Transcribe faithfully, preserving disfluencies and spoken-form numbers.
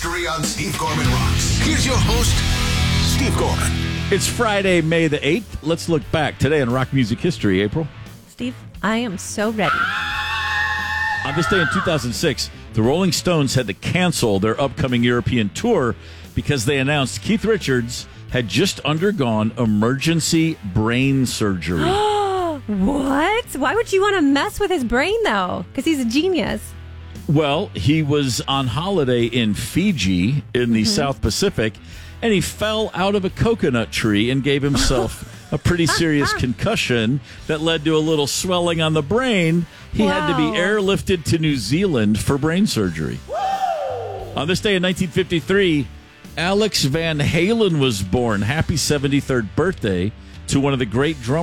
history on Steve Gorman Rocks. Here's your host, Steve Gorman. It's Friday, May the eighth. Let's look back today in rock music history, April. Steve, I am so ready. On this day in two thousand six, the Rolling Stones had to cancel their upcoming European tour because they announced Keith Richards had just undergone emergency brain surgery. What? Why would you want to mess with his brain, though? Because he's a genius. Well, he was on holiday in Fiji in the mm-hmm. South Pacific, and he fell out of a coconut tree and gave himself a pretty serious concussion that led to a little swelling on the brain. He wow. had to be airlifted to New Zealand for brain surgery. On this day in nineteen fifty-three, Alex Van Halen was born. Happy seventy-third birthday to one of the great drummers.